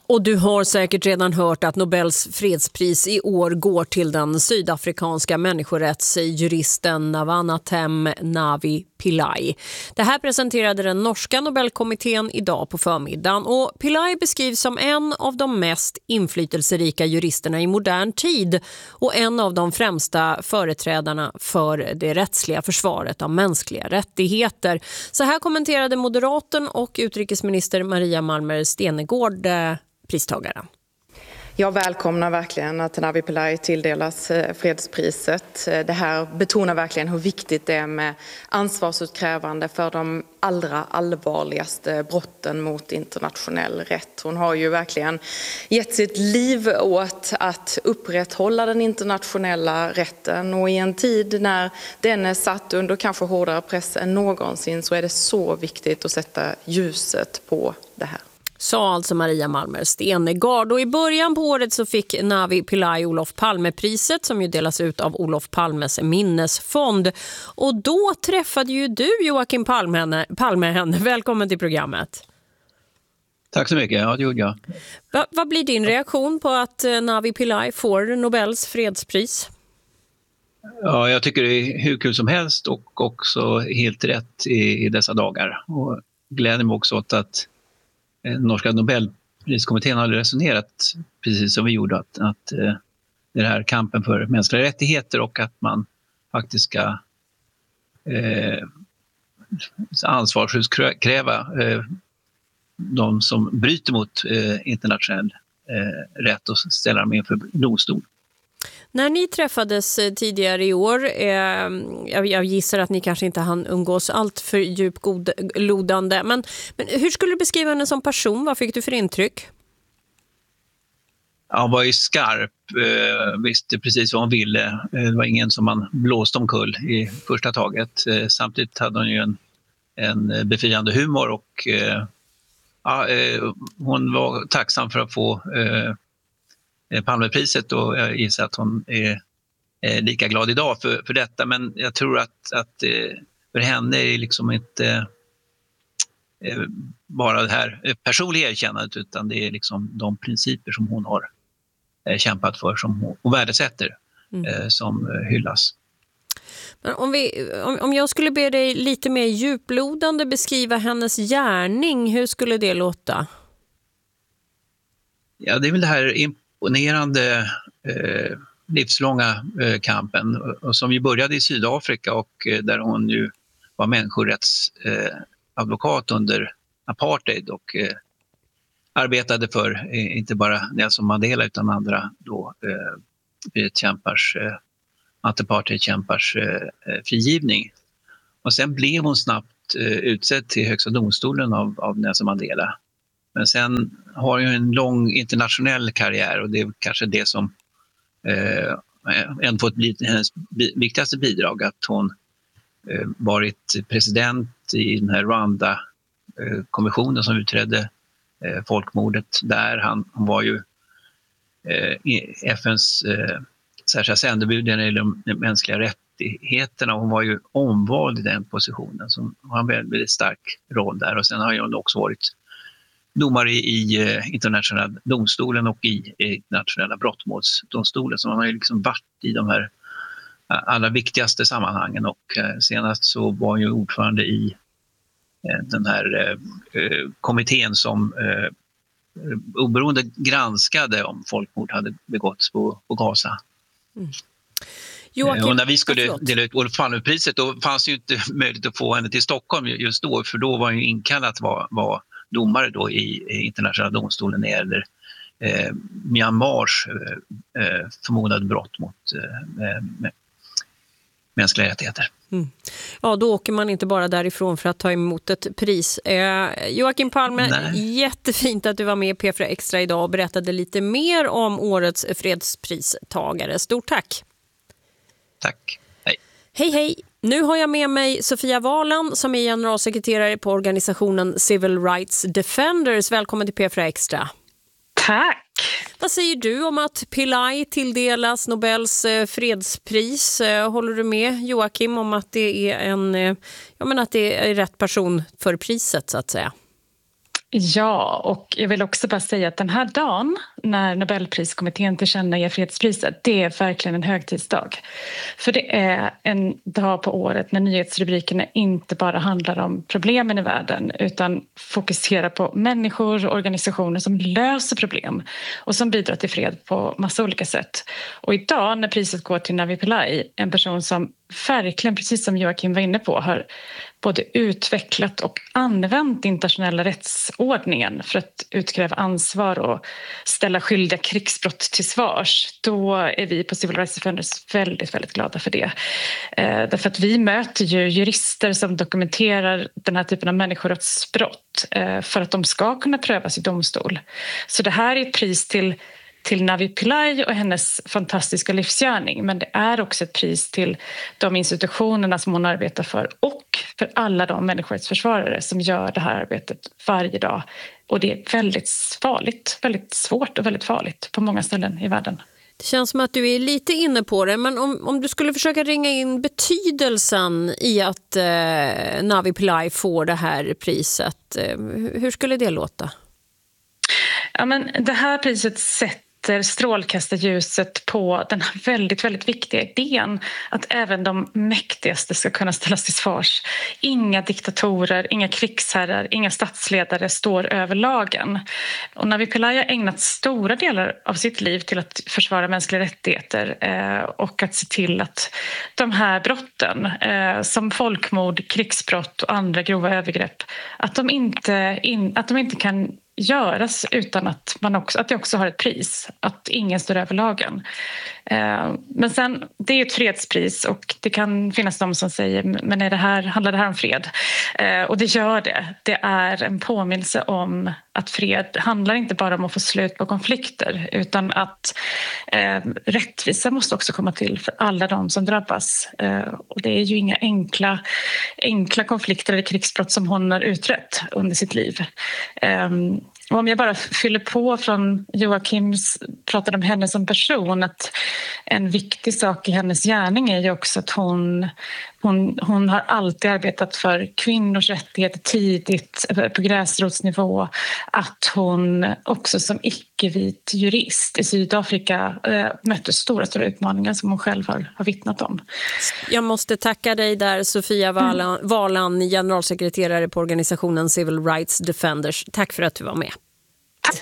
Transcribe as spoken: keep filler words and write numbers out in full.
Och du har säkert redan hört att Nobels fredspris i år går till den sydafrikanska människorättsjuristen Navanatem Navi Pillay. Det här presenterade den norska Nobelkommittén idag på förmiddagen, och Pillay beskrivs som en av de mest inflytelserika juristerna i modern tid och en av de främsta företrädarna för det rättsliga försvaret av mänskliga rättigheter. Så här kommenterade moderaten och utrikesminister Maria Malmer Stenergard pristagaren. Jag välkomnar verkligen att Navi Pillay tilldelas fredspriset. Det här betonar verkligen hur viktigt det är med ansvarsutkrävande för de allra allvarligaste brotten mot internationell rätt. Hon har ju verkligen gett sitt liv åt att upprätthålla den internationella rätten, och i en tid när den är satt under kanske hårdare press än någonsin så är det så viktigt att sätta ljuset på det här. Sa alltså Maria Malmer Stenergard. Och i början på året så fick Navi Pillay Olof Palme-priset, som ju delas ut av Olof Palmes minnesfond. Och då träffade ju du Joakim Palme henne. Palme henne. Välkommen till programmet. Tack så mycket, ja det gjorde jag. Va, vad blir din reaktion på att Navi Pillay får Nobels fredspris? Ja, jag tycker det är hur kul som helst och också helt rätt i, i dessa dagar. Och gläder mig också åt att norska Nobelpriskommittén har resonerat precis som vi gjorde, att, att eh, det här kampen för mänskliga rättigheter och att man faktiskt ska eh, ansvarsutkräva eh, de som bryter mot eh, internationell eh, rätt och ställa dem inför domstol. När ni träffades tidigare i år, eh, jag, jag gissar att ni kanske inte hann umgås allt för djuplodande, men, men hur skulle du beskriva henne som person? Vad fick du för intryck? Han var ju skarp, eh, visste precis vad hon ville. Eh, det var ingen som man blåste omkull i första taget. Eh, samtidigt hade hon ju en, en befriande humor och eh, ja, eh, hon var tacksam för att få eh, Palmepriset, och jag gissar att hon är, är lika glad idag för, för detta, men jag tror att, att för henne är liksom inte eh, bara det här personliga erkännandet, utan det är liksom de principer som hon har eh, kämpat för, som hon, hon värdesätter, mm. eh, som hyllas. Men om, vi, om, om jag skulle be dig lite mer djuplodande beskriva hennes gärning, hur skulle det låta? Ja, det är väl det här imponerande eh, livslånga eh, kampen, och som ju började i Sydafrika, och eh, där hon ju var människorättsadvokat eh, under apartheid och eh, arbetade för eh, inte bara Nelson Mandela utan andra då eh, kämpars, eh, anti-apartheid-kämpars eh, frigivning. Och sen blev hon snabbt eh, utsedd till högsta domstolen av, av Nelson Mandela. Men sen har ju en lång internationell karriär, och det är kanske det som eh, ändå fått bli hennes viktigaste bidrag, att hon eh, varit president i den här Rwanda-kommissionen eh, som utredde eh, folkmordet där. Han, hon var ju eh, F N:s eh, särskilda sändebud när det gäller de mänskliga rättigheterna, och hon var ju omvald i den positionen, så hon har en väldigt, väldigt stark roll där. Och sen har hon också varit domare i eh, internationella domstolen och i eh, internationella brottmålsdomstolen, så man har ju liksom varit i de här allra viktigaste sammanhangen, och eh, senast så var hon ju ordförande i eh, den här eh, kommittén som eh, oberoende granskade om folkmord hade begåtts på, på Gaza. Mm. Joakim, och när vi skulle dela ut Olof Palme-priset, då fanns ju inte möjlighet att få henne till Stockholm just då, för då var hon ju inkallad att vara, vara domare då i, i internationella domstolen när det gäller eh, Myanmars eh, förmodade brott mot eh, mänskliga rättigheter. Mm. Ja, då åker man inte bara därifrån för att ta emot ett pris. Eh, Joakim Palme, Nej. Jättefint att du var med i P fyra Extra idag och berättade lite mer om årets fredspristagare. Stort tack! Tack! Hej! Hej hej! Nu har jag med mig Sofia Valand som är generalsekreterare på organisationen Civil Rights Defenders. Välkommen till P fyra Extra. Tack! Vad säger du om att Pillay tilldelas Nobels fredspris? Håller du med Joakim om att det är en, jag menar att det är rätt person för priset så att säga? Ja, och jag vill också bara säga att den här dagen när Nobelpriskommittén tillkännager fredspriset, det är verkligen en högtidsdag. För det är en dag på året när nyhetsrubrikerna inte bara handlar om problemen i världen utan fokuserar på människor och organisationer som löser problem och som bidrar till fred på massa olika sätt. Och idag när priset går till Navi Pillay, en person som verkligen, precis som Joakim var inne på, har både utvecklat och använt internationella rättsordningen för att utkräva ansvar och ställa skyldiga krigsbrott till svars. Då är vi på Civil Rights Defenders väldigt, väldigt glada för det. Eh, därför att vi möter ju jurister som dokumenterar den här typen av människorättsbrott eh, för att de ska kunna prövas i domstol. Så det här är ett pris till till Navi Pillay och hennes fantastiska livsgärning, men det är också ett pris till de institutionerna som hon arbetar för och för alla de människorättsförsvarare som gör det här arbetet varje dag. Och det är väldigt farligt, väldigt svårt och väldigt farligt på många ställen i världen. Det känns som att du är lite inne på det, men om, om du skulle försöka ringa in betydelsen i att eh, Navi Pillay får det här priset, eh, hur skulle det låta? Ja, men det här priset sätter strålkastarljuset på den här väldigt, väldigt viktiga idén att även de mäktigaste ska kunna ställas till svars. Inga diktatorer, inga krigsherrar, inga statsledare står över lagen. Och Navi Pillay har ägnat stora delar av sitt liv till att försvara mänskliga rättigheter eh, och att se till att de här brotten eh, som folkmord, krigsbrott och andra grova övergrepp, att de inte, in, att de inte kan göras utan att, man också, att det också har ett pris, att ingen står över lagen. Eh, men sen, det är ett fredspris och det kan finnas de som säger, men är det här, handlar det här om fred? Eh, och det gör det. Det är en påminnelse om att fred handlar inte bara om att få slut på konflikter utan att eh, rättvisa måste också komma till för alla de som drabbas. Eh, och det är ju inga enkla, enkla konflikter eller krigsbrott som hon har utrett under sitt liv. Eh, Och om jag bara fyller på från Joakims pratade om henne som person, att en viktig sak i hennes gärning är ju också att hon, hon, hon har alltid arbetat för kvinnors rättigheter tidigt på gräsrotsnivå, att hon också som icke-vit jurist i Sydafrika äh, mötte stora, stora utmaningar som hon själv har, har vittnat om. Jag måste tacka dig där, Sofia Valan, Valan, generalsekreterare på organisationen Civil Rights Defenders. Tack för att du var med.